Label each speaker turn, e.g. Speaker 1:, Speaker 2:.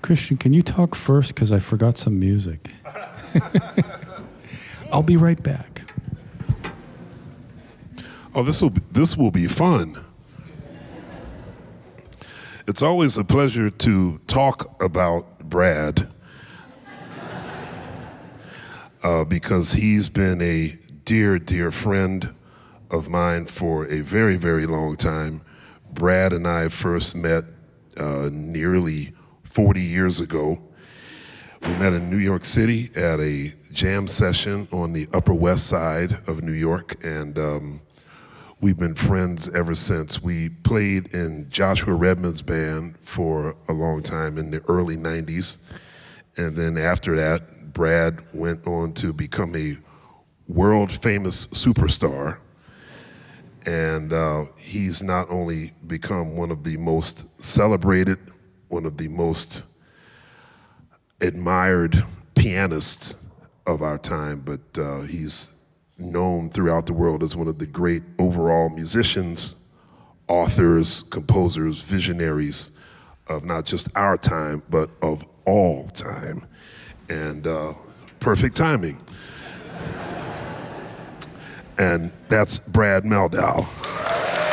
Speaker 1: Christian, can you talk first? Because I forgot some music. I'll be right back.
Speaker 2: Oh, this will be fun. It's always a pleasure to talk about Brad because he's been a dear, dear friend of mine for a very, very long time. Brad and I first met nearly 40 years ago. We met in New York City at a jam session on the Upper West Side of New York, and we've been friends ever since. We played in Joshua Redman's band for a long time in the early 90s, and then after that, Brad went on to become a world-famous superstar, and he's not only become one of the most celebrated, one of the most admired pianists of our time, but he's known throughout the world as one of the great overall musicians, authors, composers, visionaries of not just our time, but of all time. And perfect timing. And that's Brad Mehldau.